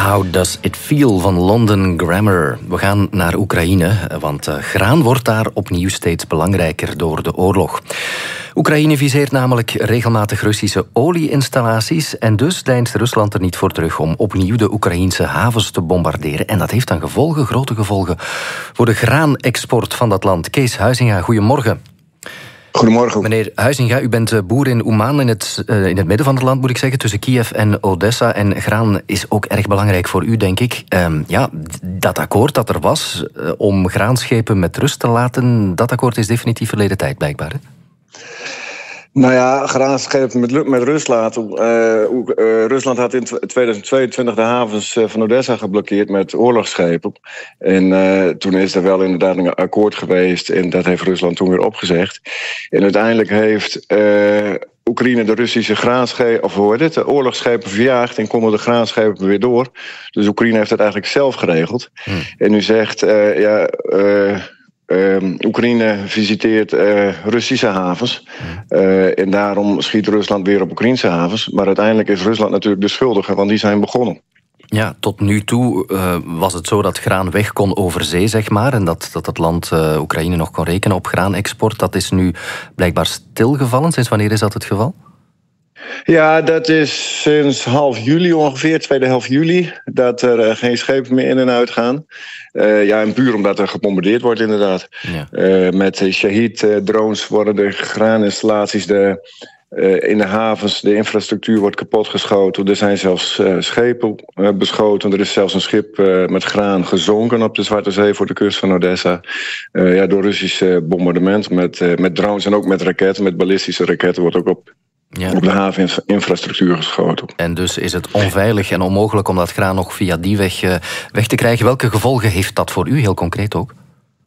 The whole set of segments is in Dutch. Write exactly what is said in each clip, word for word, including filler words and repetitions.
How Does It Feel van London Grammar. We gaan naar Oekraïne, want uh, graan wordt daar opnieuw steeds belangrijker door de oorlog. Oekraïne viseert namelijk regelmatig Russische olieinstallaties en dus deinst Rusland er niet voor terug om opnieuw de Oekraïense havens te bombarderen. En dat heeft dan gevolgen, grote gevolgen, voor de graanexport van dat land. Kees Huizinga, goedemorgen. Goedemorgen. Meneer Huizinga, u bent boer in Uman, in het, uh, in het midden van het land moet ik zeggen, tussen Kiev en Odessa. En graan is ook erg belangrijk voor u, denk ik. Um, ja, dat akkoord dat er was uh, om graanschepen met rust te laten, dat akkoord is definitief verleden tijd, blijkbaar. Hè? Nou ja, graanschepen met, met rust laten. Uh, uh, Rusland had in tweeduizend tweeëntwintig de havens van Odessa geblokkeerd met oorlogsschepen. En uh, toen is er wel inderdaad een akkoord geweest en dat heeft Rusland toen weer opgezegd. En uiteindelijk heeft uh, Oekraïne de Russische graanschepen, of hoe heet het, de oorlogsschepen verjaagd en konden de graanschepen weer door. Dus Oekraïne heeft dat eigenlijk zelf geregeld. Hmm. En nu zegt, uh, ja... Uh, Uh, Oekraïne visiteert uh, Russische havens. Uh, en daarom schiet Rusland weer op Oekraïnse havens. Maar uiteindelijk is Rusland natuurlijk de schuldige, want die zijn begonnen. Ja, tot nu toe uh, was het zo dat graan weg kon over zee, zeg maar. En dat, dat het land uh, Oekraïne nog kon rekenen op graanexport. Dat is nu blijkbaar stilgevallen. Sinds wanneer is dat het geval? Ja, dat is sinds half juli ongeveer, tweede helft juli, dat er uh, geen schepen meer in en uit gaan. Uh, ja, en puur omdat er gebombardeerd wordt inderdaad. Ja. Uh, met de Shahid-drones worden de graaninstallaties de, uh, in de havens, de infrastructuur wordt kapotgeschoten. Er zijn zelfs uh, schepen uh, beschoten. Er is zelfs een schip uh, met graan gezonken op de Zwarte Zee voor de kust van Odessa. Uh, ja, door Russische bombardement met, uh, met drones en ook met raketten, met ballistische raketten wordt ook op... Ja. Op de haveninfrastructuur geschoten. En dus is het onveilig en onmogelijk om dat graan nog via die weg uh, weg te krijgen. Welke gevolgen heeft dat voor u, heel concreet ook?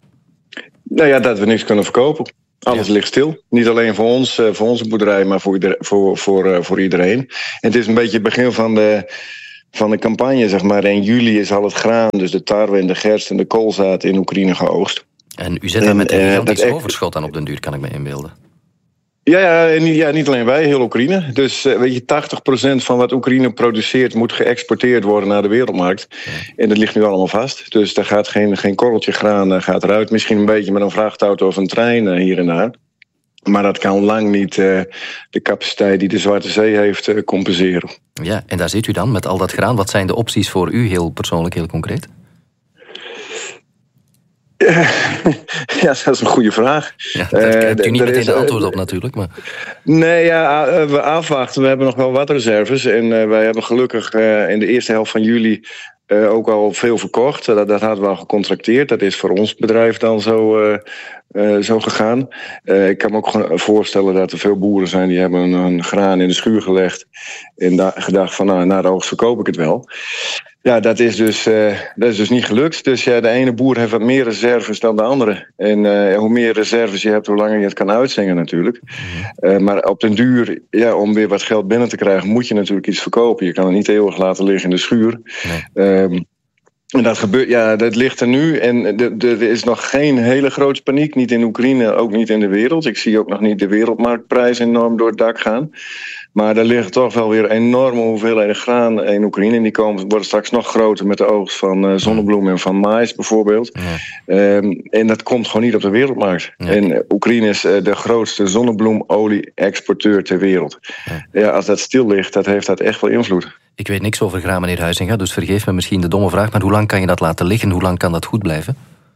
Nou ja, dat we niks kunnen verkopen. Alles ja. ligt stil. Niet alleen voor ons, uh, voor onze boerderij, maar voor, ieder, voor, voor, uh, voor iedereen. En het is een beetje het begin van de, van de campagne, zeg maar. In juli is al het graan, dus de tarwe en de gerst en de koolzaad in Oekraïne geoogst. En u zit daar met een gigantisch uh, overschot aan op den duur, kan ik me inbeelden. Ja, ja, en niet, ja, niet alleen wij, heel Oekraïne. Dus uh, weet je, tachtig procent van wat Oekraïne produceert moet geëxporteerd worden naar de wereldmarkt. Ja. En dat ligt nu allemaal vast. Dus daar gaat geen, geen korreltje graan uh, gaat eruit. Misschien een beetje met een vrachtauto of een trein uh, hier en daar. Maar dat kan lang niet uh, de capaciteit die de Zwarte Zee heeft uh, compenseren. Ja, en daar zit u dan met al dat graan. Wat zijn de opties voor u, heel persoonlijk, heel concreet? Ja, dat is een goede vraag. Ja, daar hebt u niet uh, meteen de antwoord op natuurlijk. Maar... Nee, ja, we afwachten. We hebben nog wel wat reserves. En uh, wij hebben gelukkig uh, in de eerste helft van juli uh, ook al veel verkocht. Uh, dat, dat hadden we al gecontracteerd. Dat is voor ons bedrijf dan zo, uh, uh, zo gegaan. Uh, ik kan me ook voorstellen dat er veel boeren zijn... die hebben hun graan in de schuur gelegd... en da- gedacht van, nou, na de oogst verkoop ik het wel... Ja, dat is, dus, uh, dat is dus niet gelukt. Dus ja, de ene boer heeft wat meer reserves dan de andere. En uh, hoe meer reserves je hebt, hoe langer je het kan uitzingen natuurlijk. Uh, maar op den duur, ja, om weer wat geld binnen te krijgen... moet je natuurlijk iets verkopen. Je kan het niet eeuwig laten liggen in de schuur. Nee. Um, en dat gebeurt, ja, dat ligt er nu. En er is nog geen hele grote paniek. Niet in Oekraïne, ook niet in de wereld. Ik zie ook nog niet de wereldmarktprijs enorm door het dak gaan. Maar er liggen toch wel weer enorme hoeveelheden graan in Oekraïne. En die komen, worden straks nog groter met de oogst van uh, zonnebloemen en van maïs bijvoorbeeld. Ja. Um, en dat komt gewoon niet op de wereldmarkt. Ja. En uh, Oekraïne is uh, de grootste zonnebloemolie-exporteur ter wereld. Ja. Ja, als dat stil ligt, dat heeft dat echt wel invloed. Ik weet niks over graan, meneer Huizinga, dus vergeef me misschien de domme vraag. Maar hoe lang kan je dat laten liggen? Hoe lang kan dat goed blijven?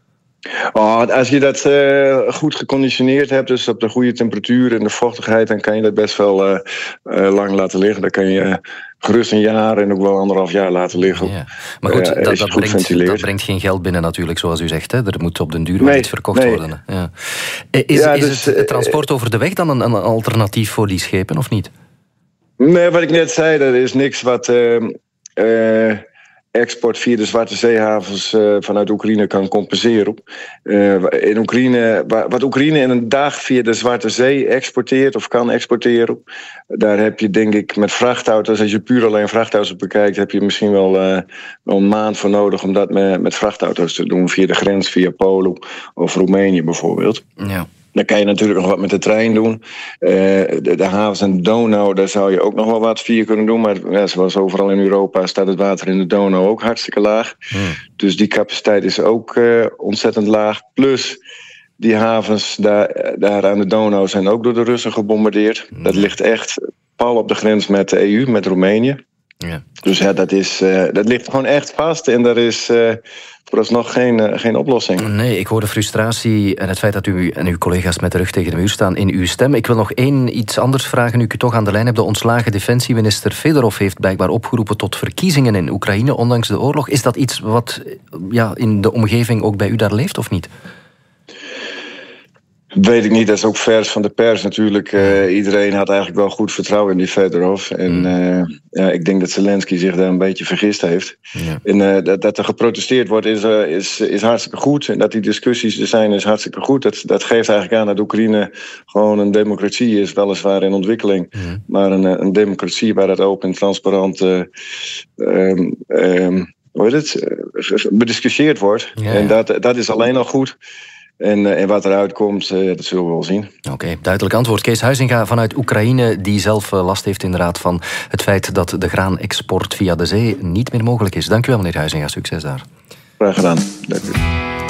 Oh, als je dat uh, goed geconditioneerd hebt, dus op de goede temperatuur en de vochtigheid, dan kan je dat best wel uh, uh, lang laten liggen. Dan kan je uh, gerust een jaar en ook wel anderhalf jaar laten liggen. Ja. Maar goed, uh, dat, dat, goed brengt, dat brengt geen geld binnen natuurlijk, zoals u zegt. Hè? Er moet op den duur wel nee, iets verkocht nee. worden. Ja. Is, ja, is dus, het, het transport over de weg dan een, een alternatief voor die schepen, of niet? Nee, wat ik net zei, dat is niks wat... Uh, uh, export via de Zwarte Zeehavens uh, vanuit Oekraïne kan compenseren. Uh, in Oekraïne, wat Oekraïne in een dag via de Zwarte Zee exporteert of kan exporteren, daar heb je denk ik met vrachtauto's, als je puur alleen vrachtauto's bekijkt, heb je misschien wel, uh, wel een maand voor nodig om dat met, met vrachtauto's te doen via de grens, via Polen of Roemenië bijvoorbeeld. Ja. Dan kan je natuurlijk nog wat met de trein doen. Uh, de, de havens en de Donau, daar zou je ook nog wel wat via kunnen doen. Maar ja, zoals overal in Europa staat het water in de Donau ook hartstikke laag. Hmm. Dus die capaciteit is ook uh, ontzettend laag. Plus die havens daar, daar aan de Donau zijn ook door de Russen gebombardeerd. Hmm. Dat ligt echt pal op de grens met de E U, met Roemenië. Ja. Dus ja, dat, is, uh, dat ligt gewoon echt vast en daar is uh, vooralsnog geen, uh, geen oplossing. Nee, ik hoor de frustratie en het feit dat u en uw collega's met de rug tegen de muur staan in uw stem. Ik wil nog één iets anders vragen, nu ik u toch aan de lijn heb. De ontslagen defensieminister Fedorov heeft blijkbaar opgeroepen tot verkiezingen in Oekraïne, ondanks de oorlog. Is dat iets wat ja, in de omgeving ook bij u daar leeft of niet? Weet ik niet, dat is ook vers van de pers natuurlijk. Uh, iedereen had eigenlijk wel goed vertrouwen in die Fedorov. En uh, ja, ik denk dat Zelensky zich daar een beetje vergist heeft. Ja. En uh, dat, dat er geprotesteerd wordt is, uh, is, is hartstikke goed. En dat die discussies er zijn is hartstikke goed. Dat, dat geeft eigenlijk aan dat Oekraïne gewoon een democratie is. Weliswaar in ontwikkeling. Ja. Maar een, een democratie waar dat open en transparant Uh, um, um, hoe heet het? Uh, bediscussieerd wordt. Ja, ja. En dat, dat is alleen al goed. En, en wat eruit komt, dat zullen we wel zien. Oké, okay, duidelijk antwoord. Kees Huizinga vanuit Oekraïne, die zelf last heeft inderdaad van het feit dat de graanexport via de zee niet meer mogelijk is. Dank u wel, meneer Huizinga. Succes daar. Graag gedaan. Dank u.